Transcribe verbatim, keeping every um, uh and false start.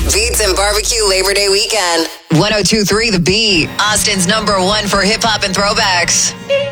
Beats and Barbecue Labor Day weekend. one oh two point three The Beat, Austin's number one for hip hop and throwbacks.